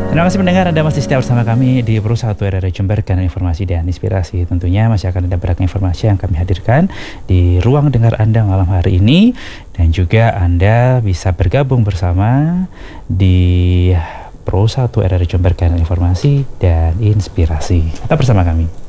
Terima kasih pendengar, Anda masih setia bersama kami di Pro 1 RRI Jember, karena informasi dan inspirasi. Tentunya masih akan ada beragam informasi yang kami hadirkan di ruang dengar Anda malam hari ini. Dan juga Anda bisa bergabung bersama di Pro 1 RRI Jember, karena informasi dan inspirasi. Tetap bersama kami.